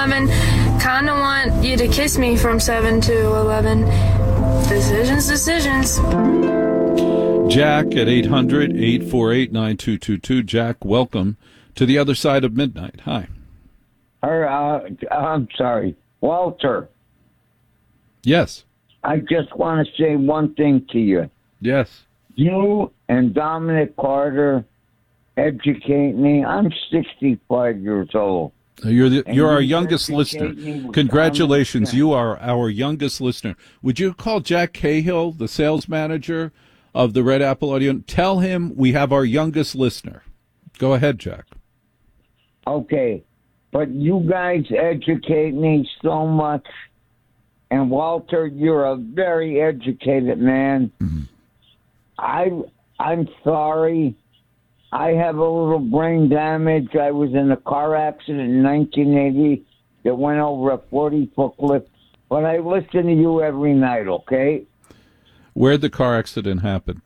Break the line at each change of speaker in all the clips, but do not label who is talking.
11. Kinda want you to kiss me from 7 to 11. Decisions.
Jack at 800-848-9222. Jack, welcome to the other side of midnight. Hi.
I'm sorry. Walter.
Yes.
I just want to say one thing to you.
Yes.
You and Dominic Carter educate me. I'm 65 years old.
You're our youngest listener. Congratulations. You are our youngest listener. Would you call Jack Cahill, the sales manager of the Red Apple Audio? Tell him we have our youngest listener. Go ahead, Jack.
Okay. But you guys educate me so much. And Walter, you're a very educated man.
Mm-hmm.
I'm sorry. I have a little brain damage. I was in a car accident in 1980 that went over a 40-foot cliff. But I listen to you every night, okay?
Where'd the car accident happen?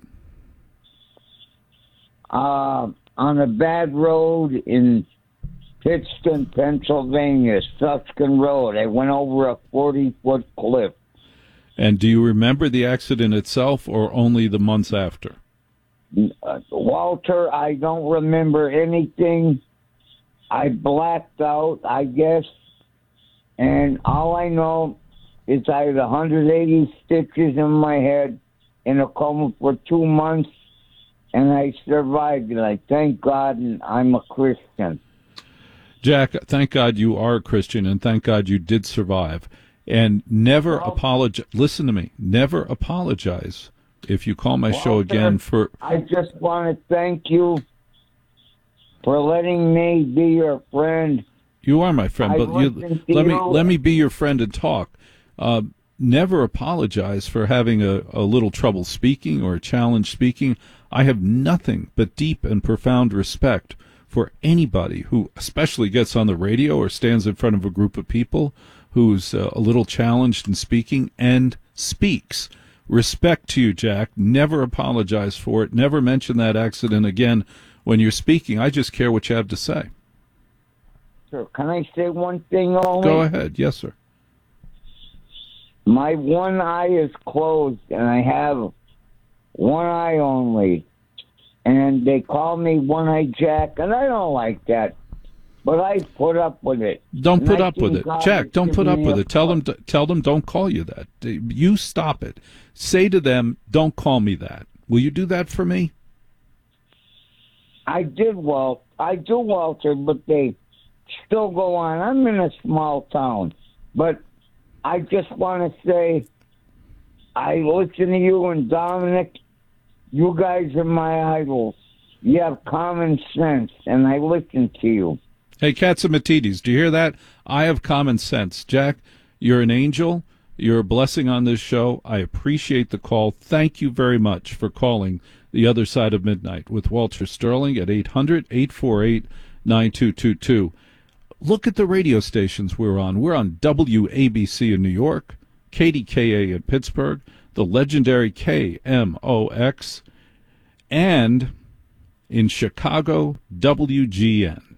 On a bad road in Pittston, Pennsylvania, Suskin Road. I went over a 40-foot cliff.
And do you remember the accident itself or only the months after?
Walter, I don't remember anything. I blacked out, I guess. And all I know is I had 180 stitches in my head in a coma for 2 months, and I survived it. I thank God, and I'm a Christian.
Jack, thank God you are a Christian, and thank God you did survive. And never apologize. Listen to me. Never apologize if you call my show again for...
I just want to thank you for letting me be your friend.
You are my friend, but let me be your friend and talk. Never apologize for having a little trouble speaking or a challenge speaking. I have nothing but deep and profound respect for anybody who especially gets on the radio or stands in front of a group of people who's a little challenged in speaking and speaks. Respect to you, Jack. Never apologize for it. Never mention that accident again when you're speaking. I just care what you have to say.
Sure. Can I say one thing only?
Go ahead. Yes, sir.
My one eye is closed, and I have one eye only. And they call me One-Eye Jack, and I don't like that. But I put up with it.
Don't put up with it. Jack, don't put up with it. Tell them don't call you that. You stop it. Say to them, don't call me that. Will you do that for me?
I do, Walter, but they still go on. I'm in a small town. But I just want to say, I listen to you and Dominic. You guys are my idols. You have common sense, and I listen to you.
Hey, Katsimatidis, do you hear that? I have common sense. Jack, you're an angel. You're a blessing on this show. I appreciate the call. Thank you very much for calling The Other Side of Midnight with Walter Sterling at 800-848-9222. Look at the radio stations we're on. We're on WABC in New York, KDKA in Pittsburgh, the legendary KMOX, and in Chicago, WGN.